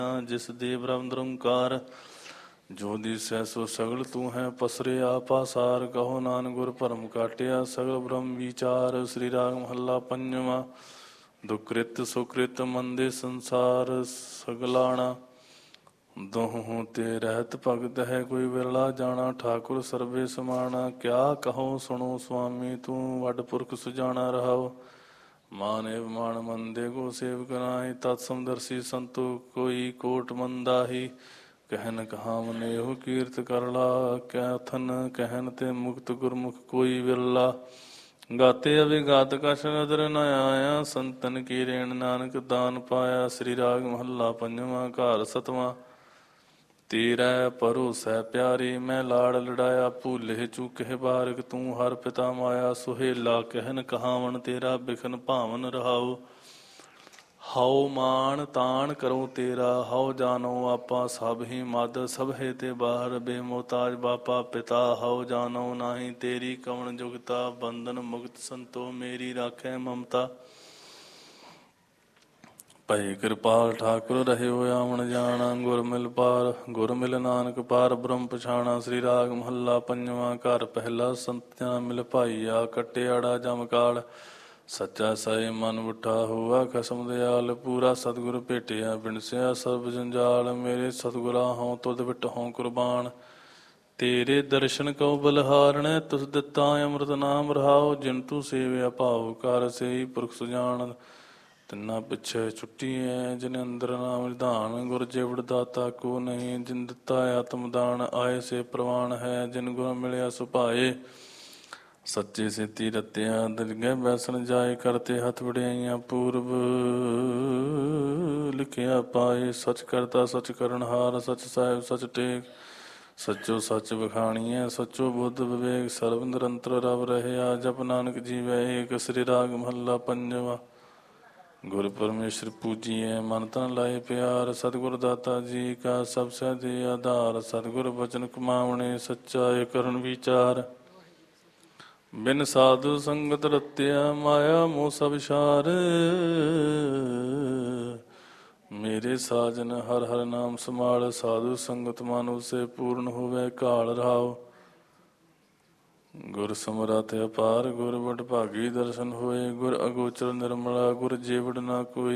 जिस दे ब्रह्म निरंकार जो दिसै सो सगल तू है पसरे आपा सार कहो नानक गुर भरम काटिया सगल ब्रह्म विचार। श्री राग महला पंजवा। दुकृत सुकृत मंदे संसार सगलाना दोहों ते रहत भगत है कोई विरला जाना। ठाकुर सर्वे समाना क्या कहो सुनो स्वामी तू वड पुरख सुजाना रहाओ। मान एव मान मंदे को सेवक नाहि तत्समदर्शी संतो कोई कोट मंदाही। कहन कहा मनेहु कीर्त करला कैथन कहन ते मुक्त गुरमुख कोई विरला। गाते अभिघात कछ नदर न आया संतन की रेण नानक दान पाया। श्री राग महला पंजवा। घर सतवा। तेरा भरोसै प्यारे मैं लाड़ लड़ाया भूले चूके बारक तू हर पिता माया। सुहेला कहन कहावन तेरा बिखन भावन रहाओ। हाओ मान तान करो तेरा हाओ जानो आपा सब ही मद सब है ते बाहर बेमोताज बापा पिता। हाओ जानो नाही तेरी कवन जुगता बंधन मुक्त संतो मेरी राखे ममता। भई कृपाल ठाकुर रहे हो आवन जाना गुर मिल पार गुर मिल नानक पार ब्रह्म पछाणा। श्री राग महला पंजवा। घर पहला संत मिल भाईया कट्टियाड़ा जमकाल सच्चा साई मन उठा हुआ खसम दयाल। पूरा सतगुर भेटिया बिनसिया सर्ब जंजाल मेरे सतगुरा हों तुद विट हों कुर्बान। तेरे दर्शन कौ बलहारणे तुस दिता अमृत नाम रहाओ। जिन तू सेव्या भाव कर से पुरख सुजान। तिन्ना पिछे छुट्टी है जिन अंदर नाम निधान गुर जेवड़ दाता को नहीं जिन दिता आत्मदान। आए से प्रवान है जिन गुर मिलया सुभाए। सच्चे सेती रत्या दिल गए बैसन जाए करते हथ वड़ियाइयां पूर्व लिखिया पाए। सच करता सच करनहार सच साहिब सच टेक सचो सच बखाणीए सचो बुद्ध विवेक सर्व निरंतर रव रहे जप नानक जीवै एक। श्री राग महला पंजवा। गुर परमेश्वर पूजिए मन तन लाए प्यार सतगुर दाता जी का सब सदे आधार। सतगुर बचन कमावणे सच्चाए करन विचार। बिन साधु संगत रत्या माया मोह सब विचार। मेरे साजन हर हर नाम समाल साधु संगत मानो से पूर्ण होवे काल रहाओ। गुर समरथ अपार गुर बड़ भागी दर्शन होए गुर अगोचर निर्मला गुर जेवड़ ना कोय।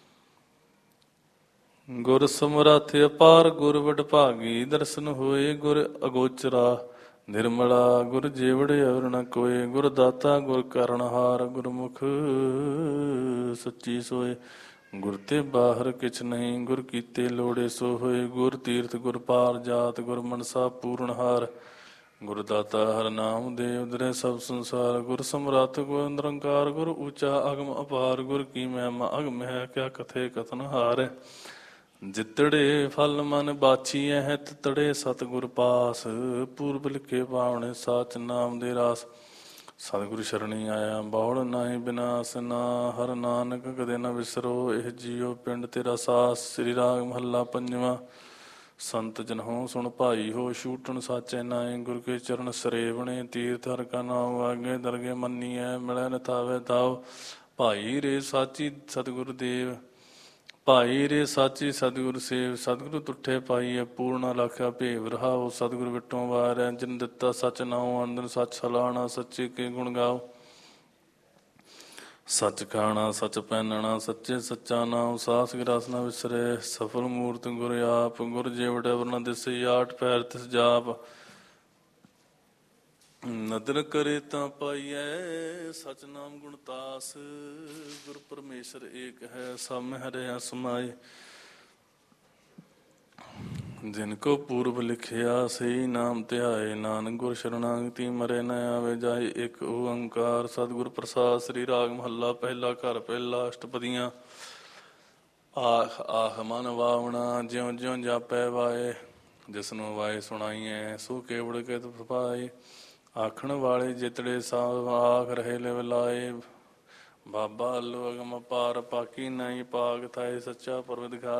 गुर समरथ अपार गुर बड़ भागी दर्शन होए गुर अगोचरा निर्मला गुर जेवड़ अवर न कोय। गुर दाता गुर करनहार गुरमुख सच्ची सोए। गुर ते बाहर किछ नहीं गुर कीते लोड़े सो होए। गुर तीर्थ गुर पार जात गुर मनसा पूर्णहार। गुर दाता हर नाम देव दरे सब संसार। गुर समरथ गुर निरंकार गुर ऊंचा अगम अपार। गुर की महिमा अगम है क्या कथे कथन हार। जितड़े फल मन बाछिए है तितड़े सतगुर पास। पूर्व लिखे पावने साच नाम दे रास। सतगुर शरणी आया बाहुड़ नाहि बिनाश ना हर नानक कदे न विसरो एह जियो पिंड तेरा सास। श्री राग महला पंजवा। संत जनहों सुन भाई हो छूटन साचे नाए गुर के चरण सरेवणे। तीर्थ हर का नाम आगे दरगे मन्नीए मिलै न थावे ताओ। भाई रे साची सतगुरु देव भाई रे साची सतगुरु सेव। सतगुरु तुठे पाईए पूर्णा लाखा भेव रहाओ। सतगुरु विटों वार जिन दिता सच नाओ आंदन सच सलाहना सच्चे के गुण गाओ। सच खाना सच पहनना सच्चे सच्चा नाम सास गिरास न विसरे। सफल मूर्त गुर आप गुर जेवड़ अवर न दिसे आठ पैर तिस जाप। नदर करे ता पाइयै सच नाम गुण तास। गुर परमेश्वर एक है सब में हरिया समाए। जिनको पूर्व लिखिया सही नाम ध्याए नानक गुर शरणागति मरे न आवे जाए। एक ओंकार सतगुर प्रसाद। श्री राग महला पहला। घर पहला अष्टपदियां। आख आख मन वावना ज्यों ज्यों जापै वाए। जिसनों वाए सुनाइए सो केवड़ के पाए। आखण वाले जितड़े साव आख रहे लिव लाए। बाबा अल्लू अगम पार पाकी नहीं पाग थाए सच्चा परवदगार।